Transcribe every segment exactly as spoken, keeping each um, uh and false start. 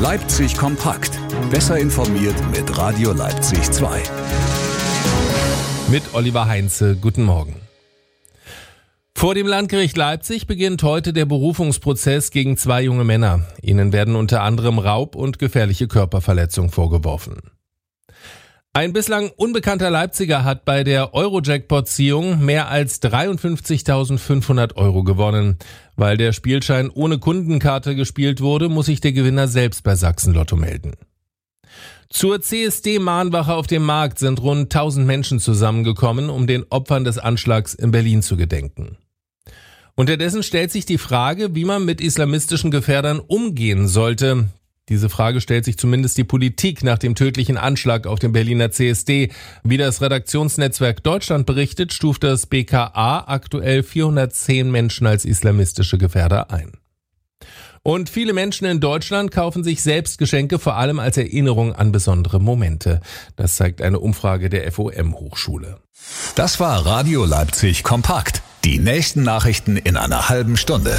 Leipzig kompakt. Besser informiert mit Radio Leipzig zwei. Mit Oliver Heinze, guten Morgen. Vor dem Landgericht Leipzig beginnt heute der Berufungsprozess gegen zwei junge Männer. Ihnen werden unter anderem Raub und gefährliche Körperverletzung vorgeworfen. Ein bislang unbekannter Leipziger hat bei der Euro-Jackpot-Ziehung mehr als dreiundfünfzigtausendfünfhundert Euro gewonnen. Weil der Spielschein ohne Kundenkarte gespielt wurde, muss sich der Gewinner selbst bei Sachsen-Lotto melden. Zur C S D-Mahnwache auf dem Markt sind rund tausend Menschen zusammengekommen, um den Opfern des Anschlags in Berlin zu gedenken. Unterdessen stellt sich die Frage, wie man mit islamistischen Gefährdern umgehen sollte. Diese Frage stellt sich zumindest die Politik nach dem tödlichen Anschlag auf dem Berliner C S D. Wie das Redaktionsnetzwerk Deutschland berichtet, stuft das B K A aktuell vierhundertzehn Menschen als islamistische Gefährder ein. Und viele Menschen in Deutschland kaufen sich selbst Geschenke, vor allem als Erinnerung an besondere Momente. Das zeigt eine Umfrage der F O M-Hochschule. Das war Radio Leipzig kompakt. Die nächsten Nachrichten in einer halben Stunde.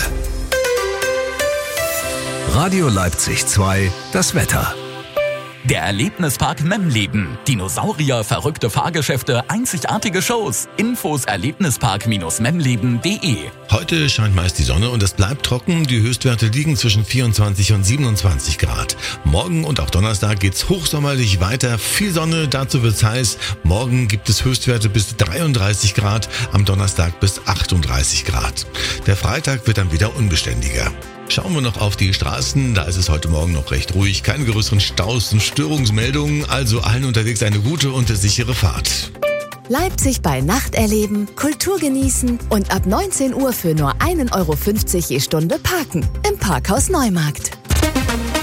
Radio Leipzig zwei, das Wetter. Der Erlebnispark Memleben. Dinosaurier, verrückte Fahrgeschäfte, einzigartige Shows. Infos erlebnispark memleben punkt de. Heute scheint meist die Sonne und es bleibt trocken. Die Höchstwerte liegen zwischen vierundzwanzig und siebenundzwanzig Grad. Morgen und auch Donnerstag geht's hochsommerlich weiter. Viel Sonne, dazu wird's heiß. Morgen gibt es Höchstwerte bis dreiunddreißig Grad, am Donnerstag bis achtunddreißig Grad. Der Freitag wird dann wieder unbeständiger. Schauen wir noch auf die Straßen, da ist es heute Morgen noch recht ruhig, keine größeren Staus und Störungsmeldungen, also allen unterwegs eine gute und sichere Fahrt. Leipzig bei Nacht erleben, Kultur genießen und ab neunzehn Uhr für nur ein Euro fünfzig je Stunde parken im Parkhaus Neumarkt.